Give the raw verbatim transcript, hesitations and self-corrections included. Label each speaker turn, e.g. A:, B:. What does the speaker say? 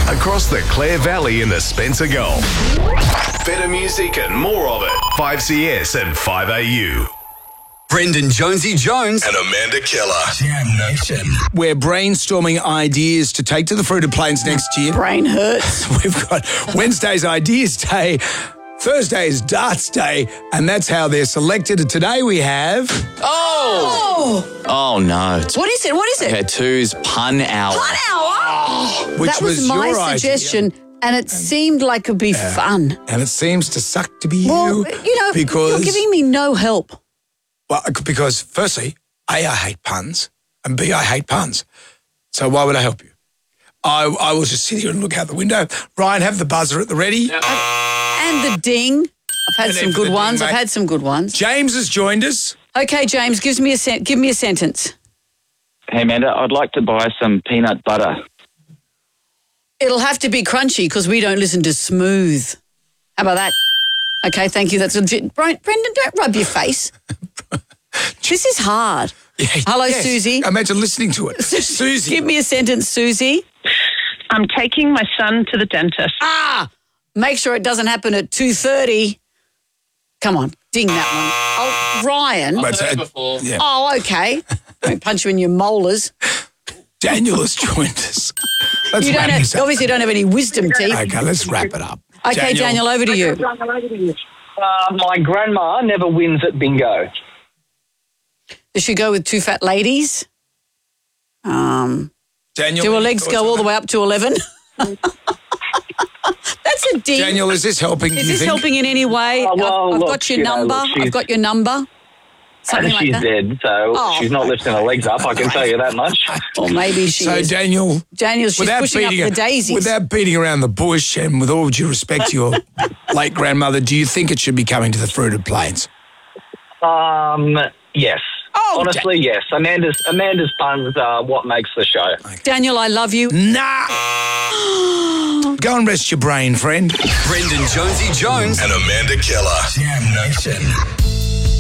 A: across the Clare Valley in the Spencer Gulf. Better music and more of it. five C S and five A U.
B: Brendan Jonesy Jones
A: and Amanda Keller.
B: Jam Nation.
C: We're brainstorming ideas to take to the Fruited Plains next year.
D: Brain hurts.
C: We've got Wednesday's Ideas Day, Thursday's Darts Day, and that's how they're selected. And today we have...
D: Oh!
E: Oh, no.
D: What is it? What is it?
E: Okay, two's pun hour.
D: Pun hour?
C: Which
D: that was,
C: was
D: my
C: your idea.
D: suggestion, and it seemed like it would be fun.
C: And it seems to suck to be
D: Well,
C: you.
D: you know,
C: because,
D: you're giving me no help.
C: Well, because firstly, A, I hate puns, and B, I hate puns. So why would I help you? I, I will just sit here and look out the window. Ryan, have the buzzer at the ready.
D: And the ding. I've had
C: And
D: some
C: then for
D: good
C: the
D: ones.
C: ding,
D: I've
C: mate.
D: had some good ones.
C: James has joined us.
D: Okay, James, gives me a sen- give me a sentence.
F: Hey, Amanda, I'd like to buy some peanut butter.
D: It'll have to be crunchy because we don't listen to smooth. How about that? Okay, thank you. That's legit. Brendan, don't rub your face. This is hard.
C: Yeah,
D: Hello,
C: yes.
D: Susie.
C: Imagine listening to it. Susie.
D: Give me a sentence, Susie.
G: I'm taking my son to the dentist.
D: Ah, make sure it doesn't happen at two thirty. Come on, ding that one. Oh, Ryan.
C: But, uh,
E: before.
C: yeah.
D: Oh, okay. Don't punch you in your molars.
C: Daniel has joined us. Let's
D: You don't
C: wrap
D: have,
C: this up.
D: obviously don't have any wisdom teeth.
C: Okay, let's wrap it up.
D: Okay, Daniel, over to you.
H: Uh, my grandma never wins at bingo.
D: Does she go with two fat ladies? Um,
C: Daniel,
D: do her
C: any
D: legs
C: thoughts
D: go
C: on
D: all the
C: that?
D: way up to eleven? That's a ding.
C: Daniel, is this helping, do
D: Is
C: you
D: this
C: think?
D: helping in any way?
H: Oh, well,
D: I've, I've
H: look,
D: got your
H: you know,
D: number.
H: look, she's-
D: I've got your number. Something like
H: she's
D: that.
H: dead, so
D: Oh.
H: she's not lifting her legs up, I can tell you that much.
D: Or maybe she
C: So,
D: is.
C: Daniel,
D: Daniel, she's
C: without
D: pushing up
C: beating,
D: the daisies.
C: without beating around the bush and with all due respect to your late grandmother, do you think it should be coming to the Fruited Plains?
H: Um, yes.
D: Oh,
H: Honestly, yes. Amanda's Amanda's puns are what makes the show.
D: Daniel, I love you.
C: Nah. Go and rest your brain, friend.
B: Brendan Jonesy Jones
A: And Amanda Keller.
B: Jam Nation.